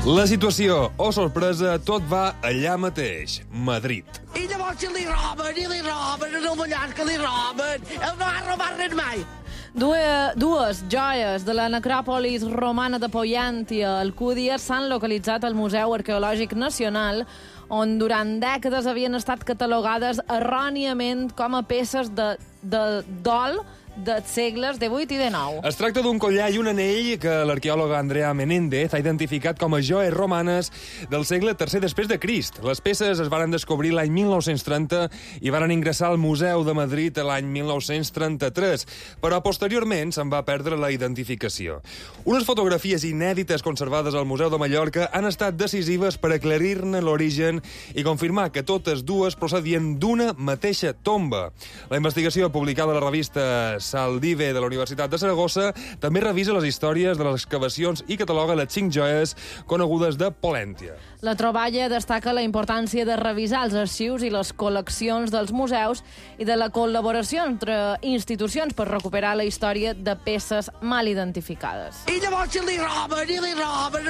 La situació, o sorpresa, tot va allà mateix, Madrid. I llavors si li roben, en el Mallorca li roben. Ell no ha robat res mai. Dues joies de la necròpolis romana de Pollentia, Alcúdia, s'han localitzat al Museu Arqueològic Nacional, on durant dècades havien estat catalogades erròniament com a peces de dol dels segles XVIII i XIX. Es tracta d'un collar i un anell que l'arqueòloga Andrea Menéndez ha identificat com a joies romanes del segle III després de Crist. Les peces es varen descobrir l'any 1930 i varen ingressar al Museu de Madrid l'any 1933, però posteriorment se'n va perdre la identificació. Unes fotografies inèdites conservades al Museu de Mallorca han estat decisives per aclarir-ne l'origen i confirmar que totes dues procedien d'una mateixa tomba. La investigació publicada a la revista Saldive de la Universitat de Saragossa també revisa les històries de les excavacions i cataloga les 5 joies conegudes de Pollentia. La troballa destaca la importància de revisar els arxius i les col·leccions dels museus i de la col·laboració entre institucions per recuperar la història de peces mal identificades. I llavors si li roben,